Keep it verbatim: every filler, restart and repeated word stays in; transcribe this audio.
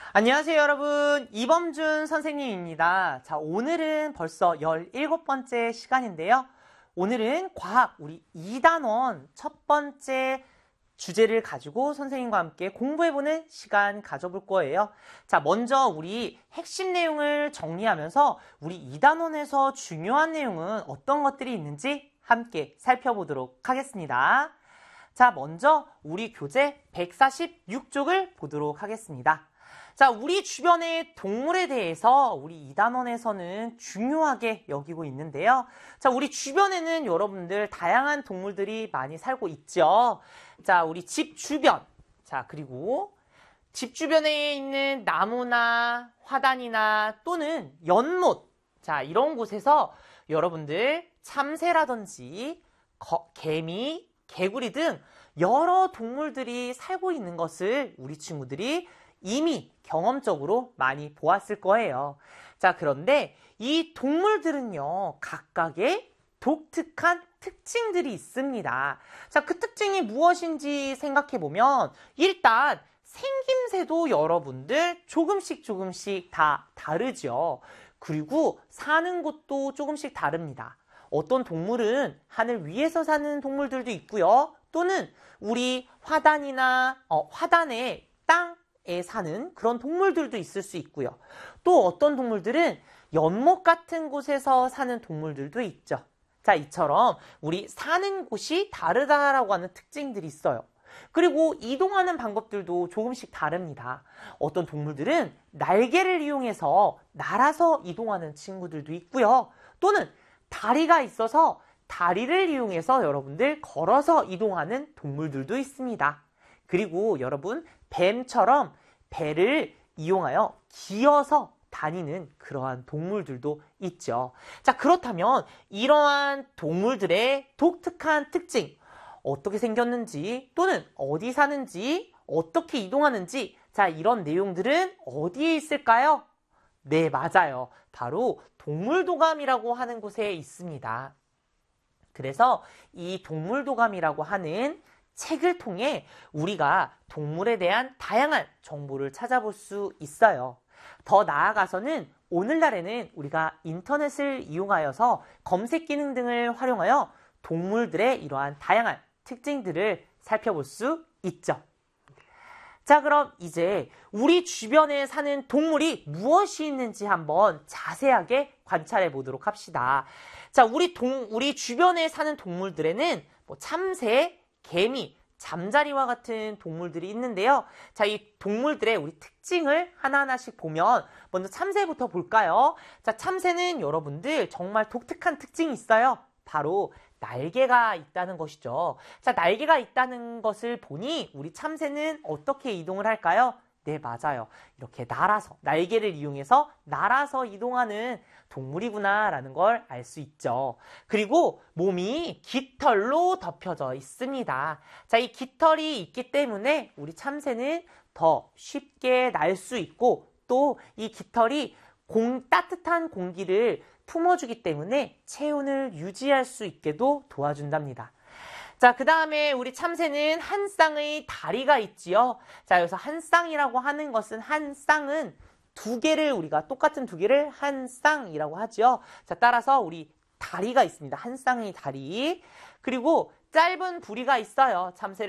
안녕하세요, 여러분. 이범준 선생님입니다. 자, 오늘은 벌써 열일곱 번째 시간인데요. 오늘은 과학 우리 이 단원 첫 번째 주제를 가지고 선생님과 함께 공부해보는 시간 가져볼 거예요. 자, 먼저 우리 핵심 내용을 정리하면서 우리 이 단원에서 중요한 내용은 어떤 것들이 있는지 함께 살펴보도록 하겠습니다. 자, 먼저 우리 교재 백사십육 쪽을 보도록 하겠습니다. 자, 우리 주변의 동물에 대해서 우리 이 단원에서는 중요하게 여기고 있는데요. 자, 우리 주변에는 여러분들 다양한 동물들이 많이 살고 있죠. 자, 우리 집 주변. 자, 그리고 집 주변에 있는 나무나 화단이나 또는 연못. 자, 이런 곳에서 여러분들 참새라든지 거, 개미, 개구리 등 여러 동물들이 살고 있는 것을 우리 친구들이 이미 경험적으로 많이 보았을 거예요. 자, 그런데 이 동물들은요, 각각의 독특한 특징들이 있습니다. 자, 그 특징이 무엇인지 생각해보면 일단 생김새도 여러분들 조금씩 조금씩 다 다르죠. 그리고 사는 곳도 조금씩 다릅니다. 어떤 동물은 하늘 위에서 사는 동물들도 있고요. 또는 우리 화단이나 어, 화단의 땅에 사는 그런 동물들도 있을 수 있고요. 또 어떤 동물들은 연못 같은 곳에서 사는 동물들도 있죠. 자, 이처럼 우리 사는 곳이 다르다라고 하는 특징들이 있어요. 그리고 이동하는 방법들도 조금씩 다릅니다. 어떤 동물들은 날개를 이용해서 날아서 이동하는 친구들도 있고요. 또는 다리가 있어서 다리를 이용해서 여러분들 걸어서 이동하는 동물들도 있습니다. 그리고 여러분 뱀처럼 배를 이용하여 기어서 다니는 그러한 동물들도 있죠. 자, 그렇다면 이러한 동물들의 독특한 특징, 어떻게 생겼는지 또는 어디 사는지 어떻게 이동하는지, 자, 이런 내용들은 어디에 있을까요? 네, 맞아요. 바로 동물도감이라고 하는 곳에 있습니다. 그래서 이 동물도감이라고 하는 책을 통해 우리가 동물에 대한 다양한 정보를 찾아볼 수 있어요. 더 나아가서는 오늘날에는 우리가 인터넷을 이용하여서 검색 기능 등을 활용하여 동물들의 이러한 다양한 특징들을 살펴볼 수 있죠. 자, 그럼 이제 우리 주변에 사는 동물이 무엇이 있는지 한번 자세하게 관찰해 보도록 합시다. 자, 우리 동, 우리 주변에 사는 동물들에는 뭐 참새, 개미, 잠자리와 같은 동물들이 있는데요. 자, 이 동물들의 우리 특징을 하나하나씩 보면 먼저 참새부터 볼까요? 자, 참새는 여러분들 정말 독특한 특징이 있어요. 바로 날개가 있다는 것이죠. 자, 날개가 있다는 것을 보니 우리 참새는 어떻게 이동을 할까요? 네, 맞아요. 이렇게 날아서, 날개를 이용해서 날아서 이동하는 동물이구나 라는 걸 알 수 있죠. 그리고 몸이 깃털로 덮여져 있습니다. 자, 이 깃털이 있기 때문에 우리 참새는 더 쉽게 날 수 있고 또 이 깃털이 공, 따뜻한 공기를 품어주기 때문에 체온을 유지할 수 있게도 도와준답니다. 자, 그 다음에 우리 참새는 한 쌍의 다리가 있지요. 자, 여기서 한 쌍이라고 하는 것은 한 쌍은 두 개를 우리가 똑같은 두 개를 한 쌍이라고 하죠. 자, 따라서 우리 다리가 있습니다. 한 쌍의 다리. 그리고 짧은 부리가 있어요. 참새를